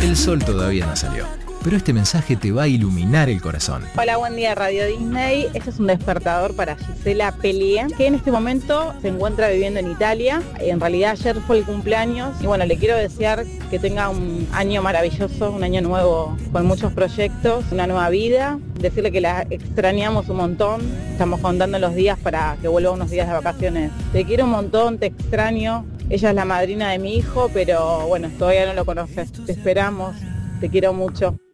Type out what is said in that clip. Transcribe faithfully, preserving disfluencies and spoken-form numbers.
El sol todavía no salió, pero este mensaje te va a iluminar el corazón. Hola, buen día Radio Disney. Este es un despertador para Gisela Pelie, que en este momento se encuentra viviendo en Italia. En realidad ayer fue el cumpleaños y bueno, le quiero desear que tenga un año maravilloso, un año nuevo con muchos proyectos, una nueva vida. Decirle que la extrañamos un montón. Estamos contando los días para que vuelva unos días de vacaciones. Te quiero un montón, te extraño. Ella es la madrina de mi hijo, pero bueno, todavía no lo conoces. Te esperamos, te quiero mucho.